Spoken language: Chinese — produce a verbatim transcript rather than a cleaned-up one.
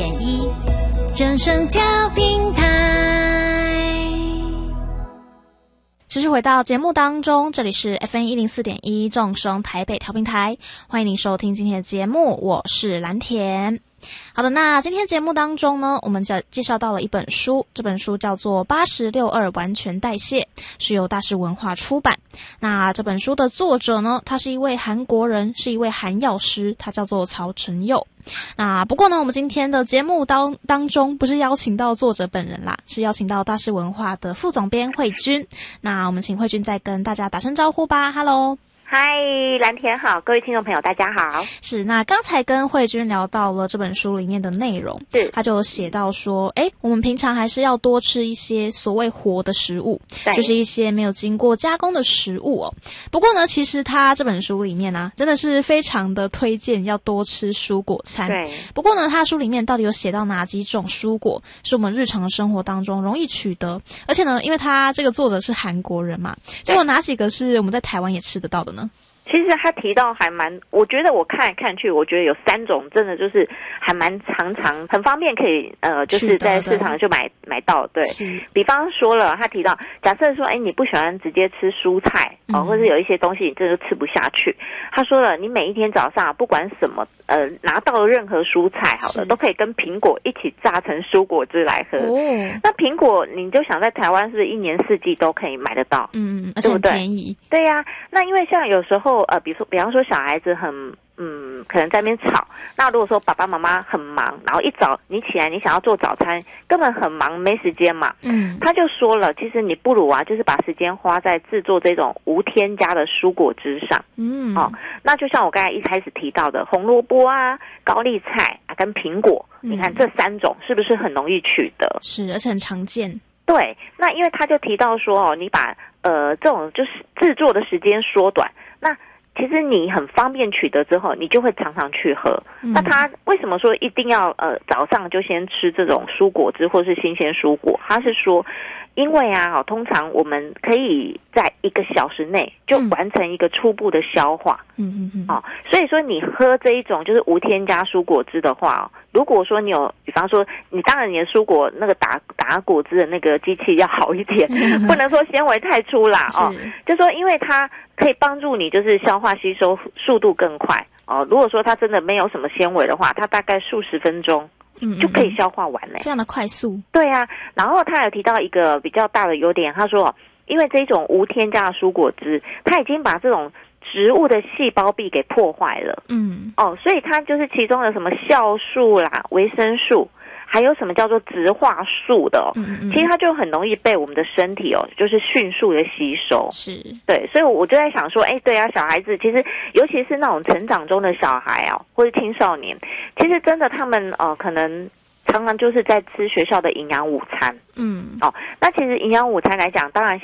点一，正声调频台。 持续回到节目当中，这里是 F M 一零四点一正声台北调频台，欢迎您收听今天的节目，我是蓝田。好的，那今天节目当中呢，我们就介绍到了一本书，这本书叫做《八十六二完全代谢》，是由大是文化出版。那这本书的作者呢，他是一位韩国人，是一位韩药师，他叫做曹承佑。那不过呢，我们今天的节目当当中不是邀请到作者本人啦，是邀请到大是文化的副总编慧君。那我们请慧君再跟大家打声招呼吧。 Hello。 嗨，蓝田好，各位听众朋友大家好。 是，那刚才跟慧君聊到了这本书里面的内容， 是他就写到说，诶，我们平常还是要多吃一些所谓活的食物，就是一些没有经过加工的食物哦。不过呢，其实他这本书里面啊，真的是非常的推荐要多吃蔬果餐。 对。 不过呢，他书里面到底有写到哪几种蔬果是我们日常的生活当中容易取得？而且呢，因为他这个作者是韩国人嘛，结果哪几个是我们在台湾也吃得到的呢？ 其实他提到还蛮，我觉得我看来看去，我觉得有三种真的就是还蛮常常很方便可以呃，就是在市场就买买到。对，比方说了，他提到假设说，哎，你不喜欢直接吃蔬菜哦，或者有一些东西你真的吃不下去。他说了，你每一天早上不管什么呃拿到了任何蔬菜好了，都可以跟苹果一起榨成蔬果汁来喝。哦，那苹果你就想在台湾是不是一年四季都可以买得到？ 嗯，而且很便宜。 对呀，啊，那因为像有时候。呃，比如说，比方说，小孩子很，嗯，可能在那边吵。那如果说爸爸妈妈很忙，然后一早你起来，你想要做早餐，根本很忙，没时间嘛。嗯，他就说了，其实你不如啊，就是把时间花在制作这种无添加的蔬果汁上。嗯，哦，那就像我刚才一开始提到的，红萝卜啊、高丽菜啊跟苹果，嗯，你看这三种是不是很容易取得？ 是，而且很常见。 对，那因为他就提到说，哦，你把呃这种就是制作的时间缩短，那其实你很方便取得之后，你就会常常去喝。嗯，那他为什么说一定要呃早上就先吃这种蔬果汁或是新鲜蔬果？他是说，因为啊，通常我们可以在一个小时内就完成一个初步的消化。嗯嗯嗯。哦，所以说你喝这一种就是无添加蔬果汁的话，如果说你有，比方说你当然你的蔬果那个打打果汁的那个机器要好一点，不能说纤维太粗啦哦，就说因为它可以帮助你就是消化吸收速度更快哦。如果说它真的没有什么纤维的话，它大概数十分钟就可以消化完嘞， 非常的快速。 对啊，然后他有提到一个比较大的优点，他说因为这种无添加的蔬果汁，它已经把这种植物的细胞壁给破坏了。嗯，哦，所以它就是其中的什么酵素啦、维生素，还有什么叫做植化素的哦，嗯嗯，其实它就很容易被我们的身体哦，就是迅速的吸收。 是， 对，所以我就在想说，哎，对啊，小孩子其实尤其是那种成长中的小孩哦，或者青少年，其实真的他们呃可能常常就是在吃学校的营养午餐。嗯，哦，那其实营养午餐来讲，当然